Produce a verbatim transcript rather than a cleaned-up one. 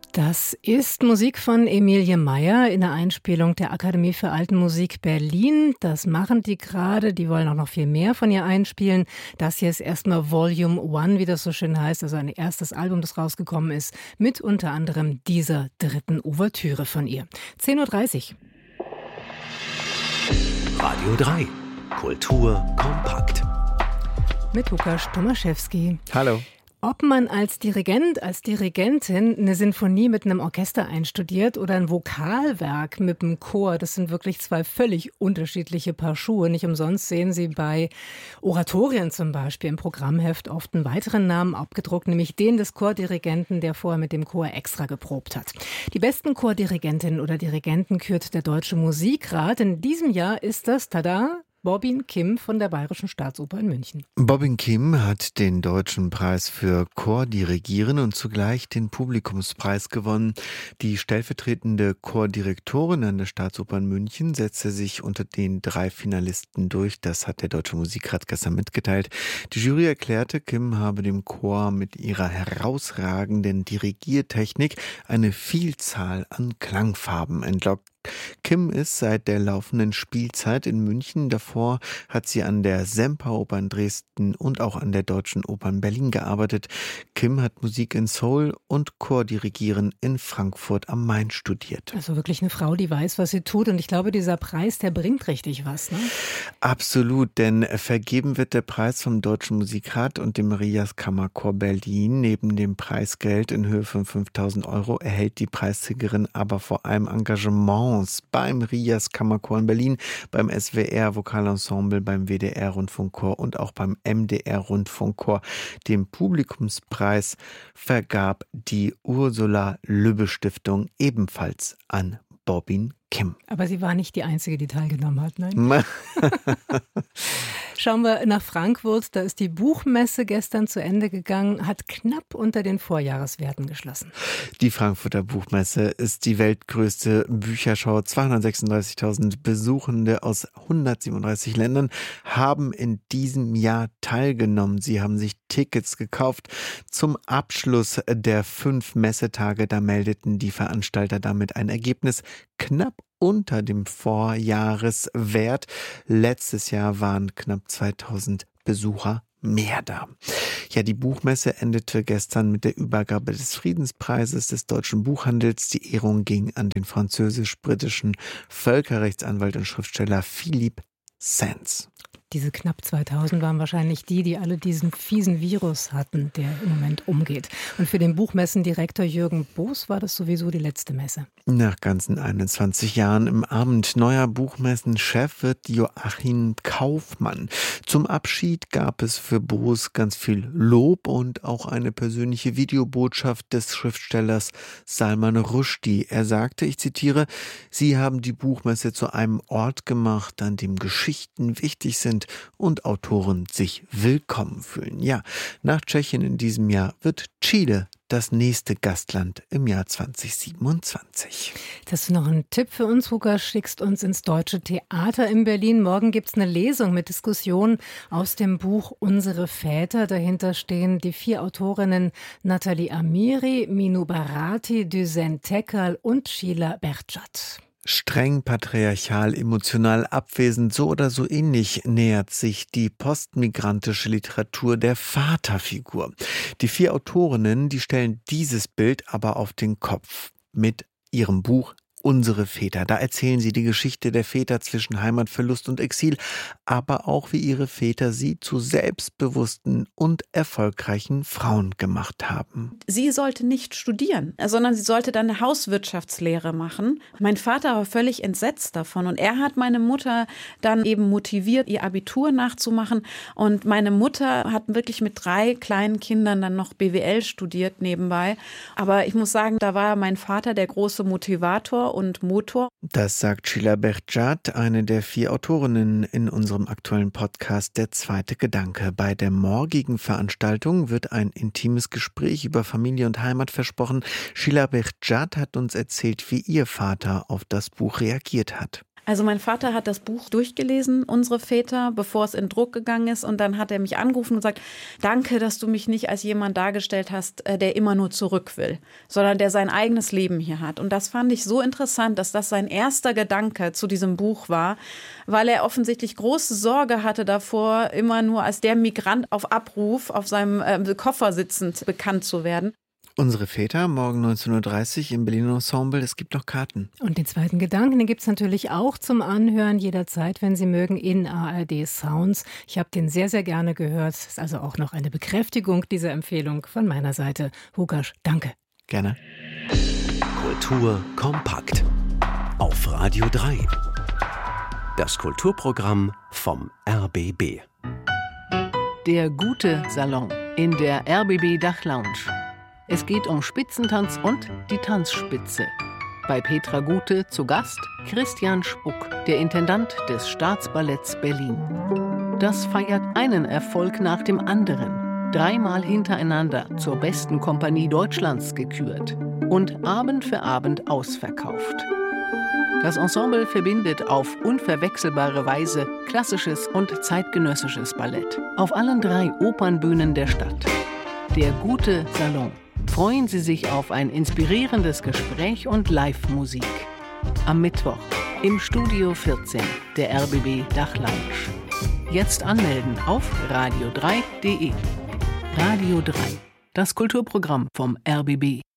Das ist Musik von Emilie Meyer in der Einspielung der Akademie für Altenmusik Berlin. Das machen die gerade. Die wollen auch noch viel mehr von ihr einspielen. Das hier ist erstmal Volume One, wie das so schön heißt. Also ein erstes Album, das rausgekommen ist, mit unter anderem dieser dritten Ouvertüre von ihr. zehn Uhr dreißig. Radio drei. Kultur kompakt. Mit Lukas Tomaszewski. Hallo. Ob man als Dirigent, als Dirigentin eine Sinfonie mit einem Orchester einstudiert oder ein Vokalwerk mit einem Chor, das sind wirklich zwei völlig unterschiedliche Paar Schuhe. Nicht umsonst sehen Sie bei Oratorien zum Beispiel im Programmheft oft einen weiteren Namen abgedruckt, nämlich den des Chordirigenten, der vorher mit dem Chor extra geprobt hat. Die besten Chordirigentinnen oder Dirigenten kürt der Deutsche Musikrat. In diesem Jahr ist das, tada, Bobin Kim von der Bayerischen Staatsoper in München. Bobin Kim hat den Deutschen Preis für Chordirigieren und zugleich den Publikumspreis gewonnen. Die stellvertretende Chordirektorin an der Staatsoper in München setzte sich unter den drei Finalisten durch. Das hat der Deutsche Musikrat gestern mitgeteilt. Die Jury erklärte, Kim habe dem Chor mit ihrer herausragenden Dirigiertechnik eine Vielzahl an Klangfarben entlockt. Kim ist seit der laufenden Spielzeit in München. Davor hat sie an der Semperoper in Dresden und auch an der Deutschen Oper in Berlin gearbeitet. Kim hat Musik in Seoul und Chordirigieren in Frankfurt am Main studiert. Also wirklich eine Frau, die weiß, was sie tut. Und ich glaube, dieser Preis, der bringt richtig was, ne? Absolut, denn vergeben wird der Preis vom Deutschen Musikrat und dem Rias Kammerchor Berlin. Neben dem Preisgeld in Höhe von fünftausend Euro erhält die Preisträgerin aber vor allem Engagement beim Rias Kammerchor in Berlin, beim S W R Vokalensemble, beim W D R Rundfunkchor und auch beim M D R Rundfunkchor. Den Publikumspreis vergab die Ursula Lübbe Stiftung ebenfalls an Bobin Kim. Aber sie war nicht die Einzige, die teilgenommen hat, nein? Schauen wir nach Frankfurt. Da ist die Buchmesse gestern zu Ende gegangen, hat knapp unter den Vorjahreswerten geschlossen. Die Frankfurter Buchmesse ist die weltgrößte Bücherschau. zweihundertsechsunddreißigtausend Besuchende aus hundertsiebenunddreißig Ländern haben in diesem Jahr teilgenommen. Sie haben sich Tickets gekauft. Zum Abschluss der fünf Messetage, da meldeten die Veranstalter damit ein Ergebnis knapp unter dem Vorjahreswert. Letztes Jahr waren knapp zweitausend Besucher mehr da. Ja, die Buchmesse endete gestern mit der Übergabe des Friedenspreises des deutschen Buchhandels. Die Ehrung ging an den französisch-britischen Völkerrechtsanwalt und Schriftsteller Philippe Sands. Diese knapp zweitausend waren wahrscheinlich die, die alle diesen fiesen Virus hatten, der im Moment umgeht. Und für den Buchmessendirektor Jürgen Boos war das sowieso die letzte Messe. Nach ganzen einundzwanzig Jahren im Amt neuer Buchmessenchef wird Joachim Kaufmann. Zum Abschied gab es für Boos ganz viel Lob und auch eine persönliche Videobotschaft des Schriftstellers Salman Rushdie. Er sagte, ich zitiere, Sie haben die Buchmesse zu einem Ort gemacht, an dem Geschichten wichtig sind und Autoren sich willkommen fühlen. Ja, nach Tschechien in diesem Jahr wird Chile das nächste Gastland im Jahr zweitausendsiebenundzwanzig. Hast du noch einen Tipp für uns, Lukas? Schickst uns ins Deutsche Theater in Berlin. Morgen gibt es eine Lesung mit Diskussionen aus dem Buch Unsere Väter. Dahinter stehen die vier Autorinnen Nathalie Amiri, Minu Bharati, Düsen Tekal und Sheila Bertschat. Streng patriarchal, emotional abwesend, so oder so ähnlich nähert sich die postmigrantische Literatur der Vaterfigur. Die vier Autorinnen, die stellen dieses Bild aber auf den Kopf mit ihrem Buch Unsere Väter. Da erzählen sie die Geschichte der Väter zwischen Heimatverlust und Exil, aber auch wie ihre Väter sie zu selbstbewussten und erfolgreichen Frauen gemacht haben. Sie sollte nicht studieren, sondern sie sollte dann eine Hauswirtschaftslehre machen. Mein Vater war völlig entsetzt davon und er hat meine Mutter dann eben motiviert, ihr Abitur nachzumachen. Und meine Mutter hat wirklich mit drei kleinen Kindern dann noch B W L studiert nebenbei. Aber ich muss sagen, da war mein Vater der große Motivator und Motor. Das sagt Sheila Bertschat, eine der vier Autorinnen in unserem aktuellen Podcast Der zweite Gedanke. Bei der morgigen Veranstaltung wird ein intimes Gespräch über Familie und Heimat versprochen. Sheila Bertschat hat uns erzählt, wie ihr Vater auf das Buch reagiert hat. Also mein Vater hat das Buch durchgelesen, Unsere Väter, bevor es in Druck gegangen ist. Und dann hat er mich angerufen und gesagt, danke, dass du mich nicht als jemand dargestellt hast, der immer nur zurück will, sondern der sein eigenes Leben hier hat. Und das fand ich so interessant, dass das sein erster Gedanke zu diesem Buch war, weil er offensichtlich große Sorge hatte davor, immer nur als der Migrant auf Abruf auf seinem äh, Koffer sitzend bekannt zu werden. Unsere Väter, morgen neunzehn Uhr dreißig im Berliner Ensemble. Es gibt noch Karten. Und den zweiten Gedanken, den gibt es natürlich auch zum Anhören jederzeit, wenn Sie mögen, in A R D Sounds. Ich habe den sehr, sehr gerne gehört. Das ist also auch noch eine Bekräftigung dieser Empfehlung von meiner Seite. Hugasch, danke. Gerne. Kultur kompakt. Auf Radio drei. Das Kulturprogramm vom R B B. Der gute Salon in der R B B Dachlounge. Es geht um Spitzentanz und die Tanzspitze. Bei Petra Gute zu Gast Christian Spuck, der Intendant des Staatsballetts Berlin. Das feiert einen Erfolg nach dem anderen. Dreimal hintereinander zur besten Kompanie Deutschlands gekürt. Und Abend für Abend ausverkauft. Das Ensemble verbindet auf unverwechselbare Weise klassisches und zeitgenössisches Ballett auf allen drei Opernbühnen der Stadt. Der gute Salon. Freuen Sie sich auf ein inspirierendes Gespräch und Live-Musik. Am Mittwoch im Studio vierzehn der R B B Dachlounge. Jetzt anmelden auf radio drei punkt de. Radio drei, das Kulturprogramm vom R B B.